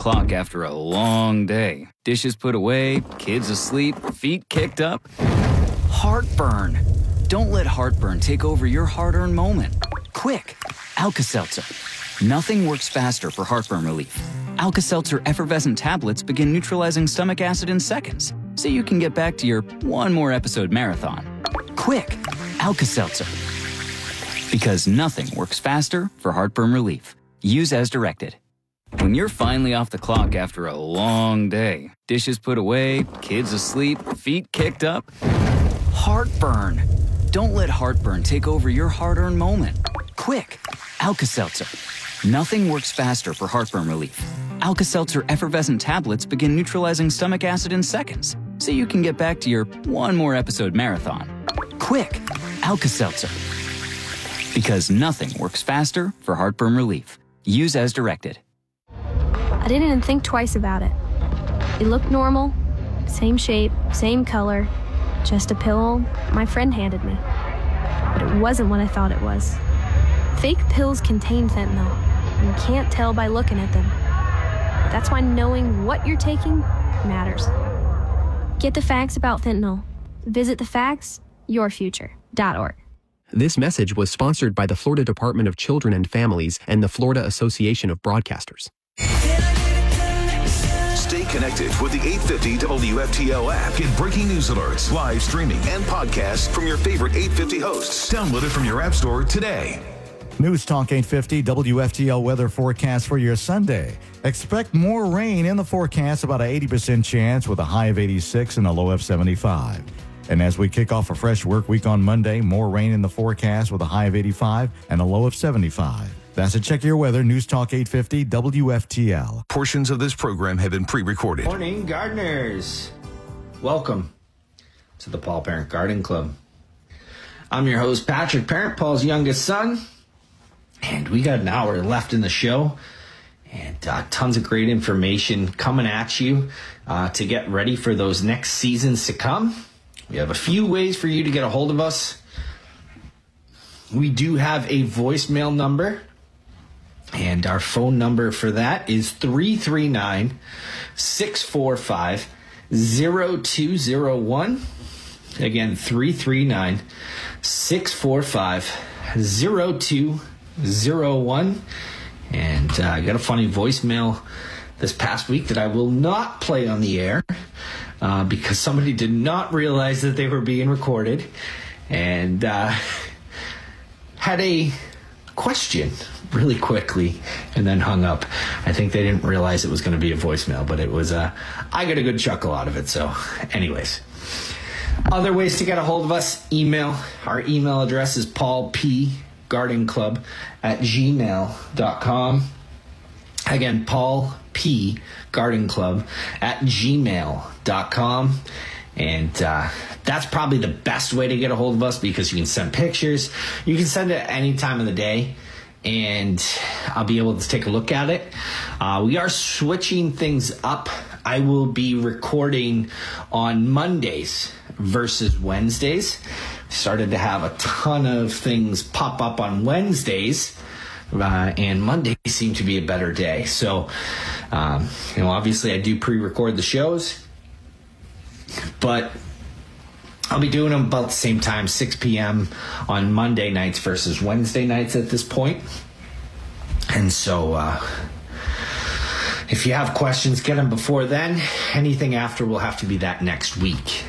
clock after a long day. Dishes put away, kids asleep, feet kicked up. Heartburn. Don't let heartburn take over your hard-earned moment. Quick, Alka-Seltzer. Nothing works faster for heartburn relief. Alka-Seltzer effervescent tablets begin neutralizing stomach acid in seconds, so you can get back to your one more episode marathon. Quick, Alka-Seltzer. Because nothing works faster for heartburn relief. Use as directed. When you're finally off the clock after a long day, dishes put away, kids asleep, feet kicked up. Heartburn. Don't let heartburn take over your hard-earned moment. Quick, Alka-Seltzer. Nothing works faster for heartburn relief. Alka-Seltzer effervescent tablets begin neutralizing stomach acid in seconds, so you can get back to your one more episode marathon. Quick, Alka-Seltzer. Because nothing works faster for heartburn relief. Use as directed. I didn't even think twice about it. It looked normal, same shape, same color, just a pill my friend handed me. But it wasn't what I thought it was. Fake pills contain fentanyl, and you can't tell by looking at them. That's why knowing what you're taking matters. Get the facts about fentanyl. Visit thefactsyourfuture.org. This message was sponsored by the Florida Department of Children and Families and the Florida Association of Broadcasters. Stay connected with the 850 WFTL app. Get breaking news alerts, live streaming, and podcasts from your favorite 850 hosts. Download it from your app store today. News Talk 850 WFTL weather forecast for your Sunday. Expect more rain in the forecast, about an 80% chance with a high of 86 and a low of 75. And as we kick off a fresh work week on Monday, more rain in the forecast with a high of 85 and a low of 75. That's a Check Your Weather, News Talk 850 WFTL. Portions of this program have been pre-recorded. Morning, gardeners. Welcome to the Paul Parent Garden Club. I'm your host, Patrick Parent, Paul's youngest son. And we got an hour left in the show. And tons of great information coming at you to get ready for those next seasons to come. We have a few ways for you to get a hold of us. We do have a voicemail number, and our phone number for that is 339-645-0201. Again, 339-645-0201. And I got a funny voicemail this past week that I will not play on the air. Because somebody did not realize that they were being recorded and had a question really quickly and then hung up. I think they didn't realize it was going to be a voicemail, but it was I got a good chuckle out of it. So anyways, other ways to get a hold of us, email. Our email address is paulpgardenclub@gmail.com. Again, paulpgardenclub@gmail.com. And that's probably the best way to get a hold of us because you can send pictures. You can send it at any time of the day, and I'll be able to take a look at it. We are switching things up. I will be recording on Mondays versus Wednesdays. Started to have a ton of things pop up on Wednesdays. And Monday seemed to be a better day. So, obviously I do pre-record the shows, but I'll be doing them about the same time, 6 p.m. on Monday nights versus Wednesday nights at this point. And so, if you have questions, get them before then. Anything after will have to be that next week.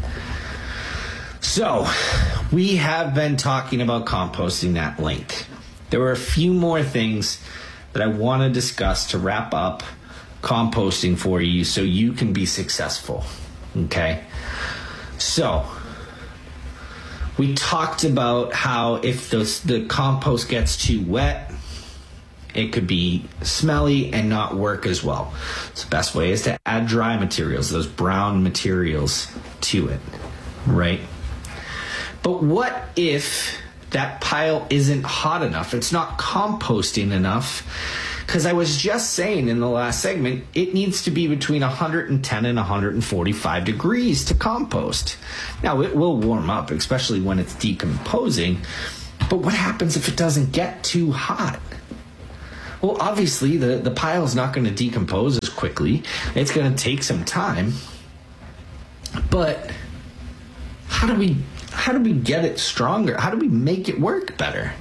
So, we have been talking about composting that link. There were a few more things that I want to discuss to wrap up composting for you so you can be successful. Okay? So, we talked about how if the compost gets too wet, it could be smelly and not work as well. So the best way is to add dry materials, those brown materials, to it, right? But what if that pile isn't hot enough? It's not composting enough. Because I was just saying in the last segment, it needs to be between 110 and 145 degrees to compost. Now, it will warm up, especially when it's decomposing. But what happens if it doesn't get too hot? Well, obviously, the pile is not going to decompose as quickly. It's going to take some time. But how do we get it stronger? How do we make it work better?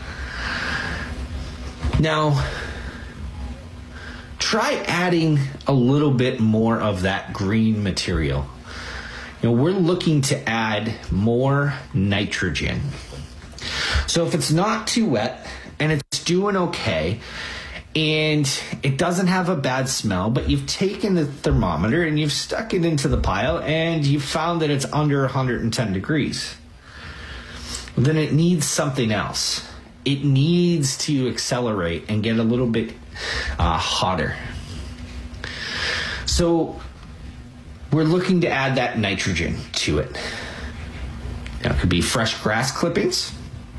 Now, try adding a little bit more of that green material. We're looking to add more nitrogen. So if it's not too wet and it's doing okay and it doesn't have a bad smell, but you've taken the thermometer and you've stuck it into the pile and you've found that it's under 110 degrees, then it needs something else. It needs to accelerate and get a little bit hotter. So we're looking to add that nitrogen to it. Now, it could be fresh grass clippings.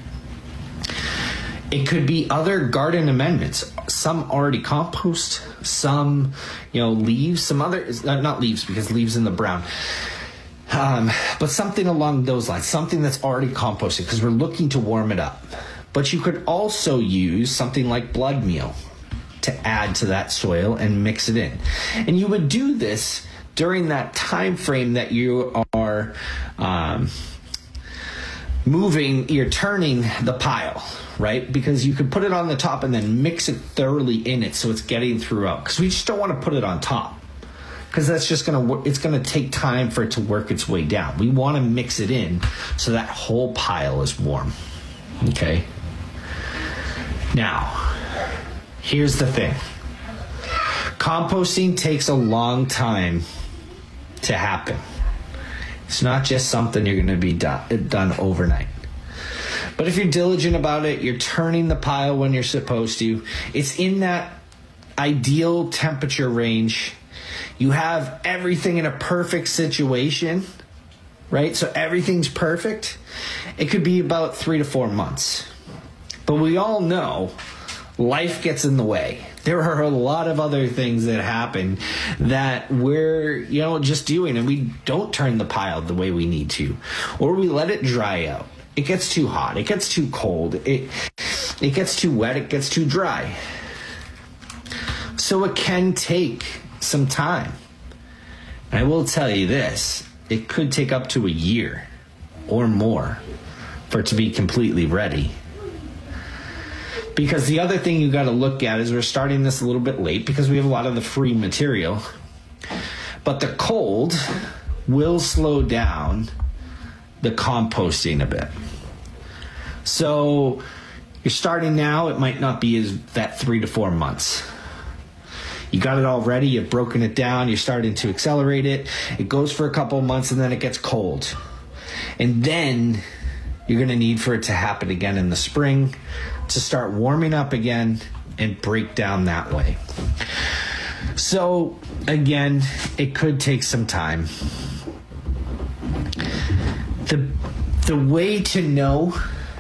It could be other garden amendments. Some already compost, some, leaves, some other, not leaves because leaves in the brown. But something along those lines, something that's already composted because we're looking to warm it up. But you could also use something like blood meal to add to that soil and mix it in. And you would do this during that time frame that you are you're turning the pile, right? Because you could put it on the top and then mix it thoroughly in it so it's getting throughout. Because we just don't want to put it on top, because that's just it's going to take time for it to work its way down. We want to mix it in so that whole pile is warm. Okay? Now, here's the thing. Composting takes a long time to happen. It's not just something you're going to be done overnight. But if you're diligent about it, you're turning the pile when you're supposed to. It's in that ideal temperature range. You have everything in a perfect situation, right? So everything's perfect. It could be about 3 to 4 months. But we all know life gets in the way. There are a lot of other things that happen that we're, just doing, and we don't turn the pile the way we need to, or we let it dry out. It gets too hot. It gets too cold. It gets too wet. It gets too dry. So it can take some time. And I will tell you this, it could take up to a year or more for it to be completely ready. Because the other thing you got to look at is we're starting this a little bit late because we have a lot of the free material. But the cold will slow down the composting a bit. So you're starting now, it might not be as that 3 to 4 months. You got it all ready, you've broken it down, you're starting to accelerate it. It goes for a couple of months and then it gets cold. And then you're going to need for it to happen again in the spring to start warming up again and break down that way. So again, it could take some time. The way to know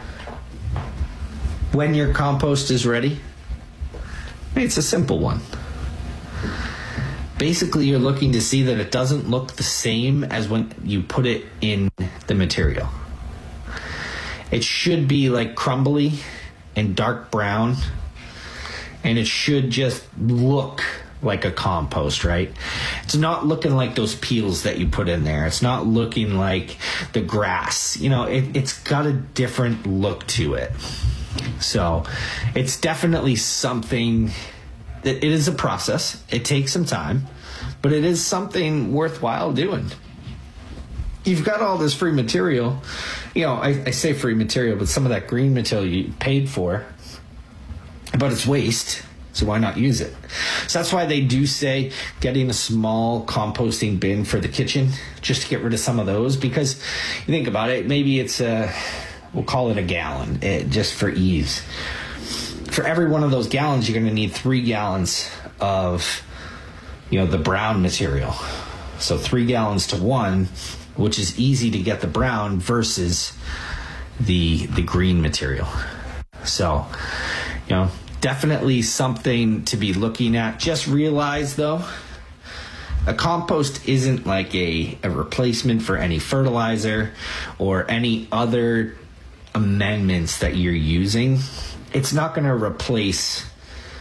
when your compost is ready, it's a simple one. Basically, you're looking to see that it doesn't look the same as when you put it in the material. It should be like crumbly and dark brown, and it should just look like a compost, right? It's not looking like those peels that you put in there. It's not looking like the grass. It's got a different look to it. So it's definitely something that it is a process. It takes some time, but it is something worthwhile doing. You've got all this free material. I say free material, but some of that green material you paid for, but it's waste. So why not use it? So that's why they do say getting a small composting bin for the kitchen, just to get rid of some of those. Because you think about it, maybe it's we'll call it a gallon, just for ease. For every one of those gallons, you're going to need 3 gallons of, the brown material. So 3 gallons to 1, which is easy to get the brown versus the green material. So, definitely something to be looking at. Just realize, though, a compost isn't like a replacement for any fertilizer or any other amendments that you're using. It's not going to replace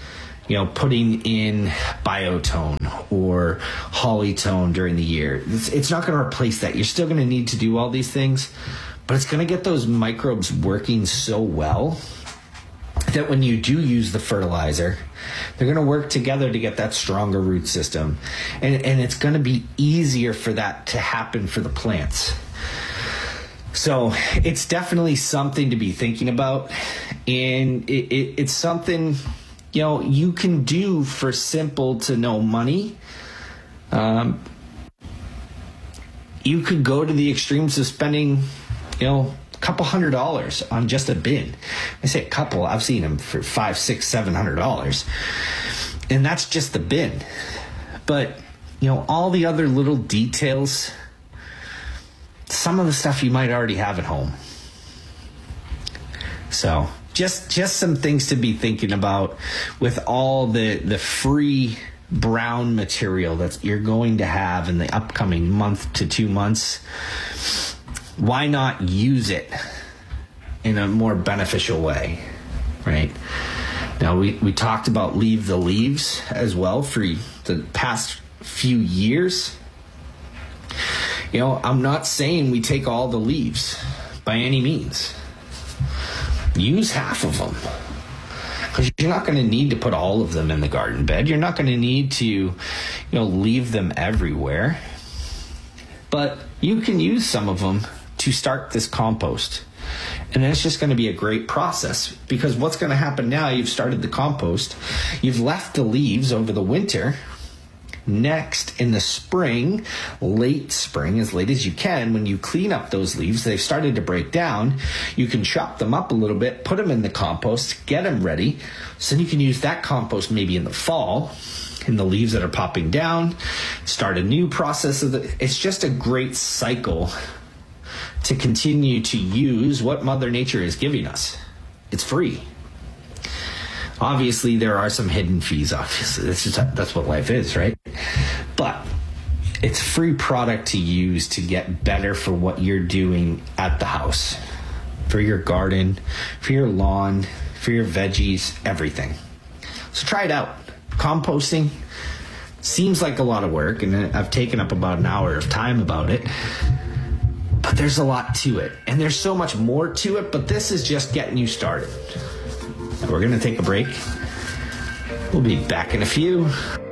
putting in Biotone or Hollytone during the year. It's not going to replace that. You're still going to need to do all these things, but it's going to get those microbes working so well that when you do use the fertilizer, they're going to work together to get that stronger root system. And it's going to be easier for that to happen for the plants. So it's definitely something to be thinking about. And it's something you can do for simple to no money. You could go to the extremes of spending, a couple $100 on just a bin. I say a couple, I've seen them for $500, $600, $700. And that's just the bin. But, all the other little details, some of the stuff you might already have at home. So just some things to be thinking about with all the free brown material that you're going to have in the upcoming month to 2 months. Why not use it in a more beneficial way, right? Now, we talked about Leave the Leaves as well for the past few years. I'm not saying we take all the leaves by any means. Use half of them, because you're not going to need to put all of them in the garden bed. You're not going to need to, leave them everywhere. But you can use some of them to start this compost. And then it's just going to be a great process, because what's going to happen now, you've started the compost, you've left the leaves over the winter. Next, in the spring, late spring, as late as you can, when you clean up those leaves, they've started to break down, you can chop them up a little bit, put them in the compost, get them ready, so then you can use that compost maybe in the fall, in the leaves that are popping down, start a new process. It's just a great cycle to continue to use what Mother Nature is giving us. It's free. Obviously, there are some hidden fees, obviously. That's what life is, right? But it's free product to use to get better for what you're doing at the house, for your garden, for your lawn, for your veggies, everything. So try it out. Composting seems like a lot of work, and I've taken up about an hour of time about it. But there's a lot to it, and there's so much more to it, but this is just getting you started. We're going to take a break. We'll be back in a few.